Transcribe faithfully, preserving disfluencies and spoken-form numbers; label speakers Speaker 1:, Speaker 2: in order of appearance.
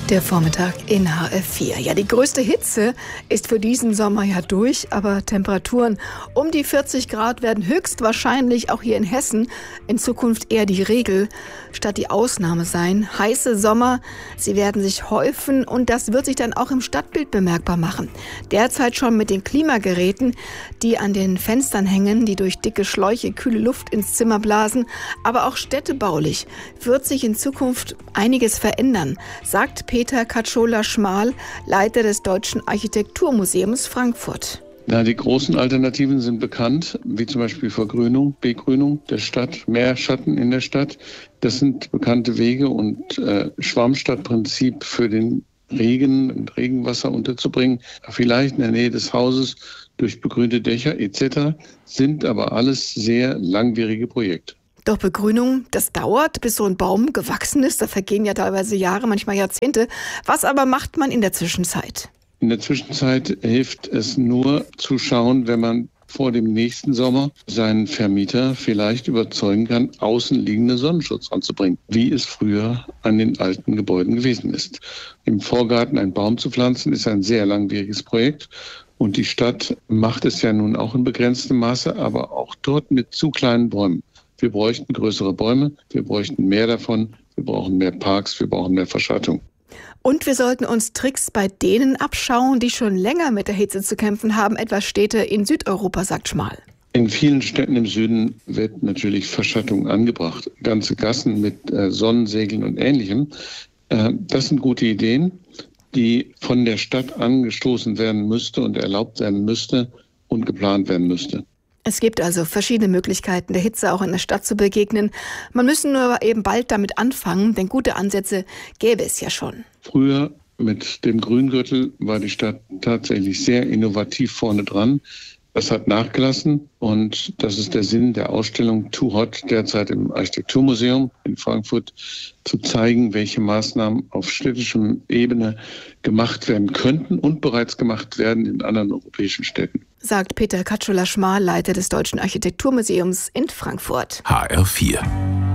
Speaker 1: Der Vormittag in H F vier. Ja, die größte Hitze ist für diesen Sommer ja durch, aber Temperaturen um die vierzig Grad werden höchstwahrscheinlich auch hier in Hessen in Zukunft eher die Regel statt die Ausnahme sein. Heiße Sommer, sie werden sich häufen und das wird sich dann auch im Stadtbild bemerkbar machen. Derzeit schon mit den Klimageräten, die an den Fenstern hängen, die durch dicke Schläuche kühle Luft ins Zimmer blasen, aber auch städtebaulich wird sich in Zukunft einiges verändern, sagt Peter Katschola-Schmal, Leiter des Deutschen Architekturmuseums Frankfurt.
Speaker 2: Na, die großen Alternativen sind bekannt, wie zum Beispiel Vergrünung, Begrünung der Stadt, mehr Schatten in der Stadt. Das sind bekannte Wege und äh, Schwammstadtprinzip für den Regen und Regenwasser unterzubringen, vielleicht in der Nähe des Hauses durch begrünte Dächer et cetera, sind aber alles sehr langwierige Projekte.
Speaker 1: Doch Begrünung, das dauert, bis so ein Baum gewachsen ist. Da vergehen ja teilweise Jahre, manchmal Jahrzehnte. Was aber macht man in der Zwischenzeit?
Speaker 2: In der Zwischenzeit hilft es nur zu schauen, wenn man vor dem nächsten Sommer seinen Vermieter vielleicht überzeugen kann, außenliegende Sonnenschutz anzubringen, wie es früher an den alten Gebäuden gewesen ist. Im Vorgarten einen Baum zu pflanzen, ist ein sehr langwieriges Projekt. Und die Stadt macht es ja nun auch in begrenztem Maße, aber auch dort mit zu kleinen Bäumen. Wir bräuchten größere Bäume, wir bräuchten mehr davon, wir brauchen mehr Parks, wir brauchen mehr Verschattung.
Speaker 1: Und wir sollten uns Tricks bei denen abschauen, die schon länger mit der Hitze zu kämpfen haben, etwa Städte in Südeuropa, sagt Schmal.
Speaker 2: In vielen Städten im Süden wird natürlich Verschattung angebracht. Ganze Gassen mit äh, Sonnensegeln und Ähnlichem. Äh, das sind gute Ideen, die von der Stadt angestoßen werden müsste und erlaubt werden müsste und geplant werden müsste.
Speaker 1: Es gibt also verschiedene Möglichkeiten, der Hitze auch in der Stadt zu begegnen. Man müsse nur eben bald damit anfangen, denn gute Ansätze gäbe es ja schon.
Speaker 2: Früher mit dem Grüngürtel war die Stadt tatsächlich sehr innovativ vorne dran. Das hat nachgelassen und das ist der Sinn der Ausstellung Too Hot derzeit im Architekturmuseum in Frankfurt, zu zeigen, welche Maßnahmen auf städtischer Ebene gemacht werden könnten und bereits gemacht werden in anderen europäischen Städten.
Speaker 1: Sagt Peter Katschola-Schmal, Leiter des Deutschen Architekturmuseums in Frankfurt.
Speaker 3: H R vier.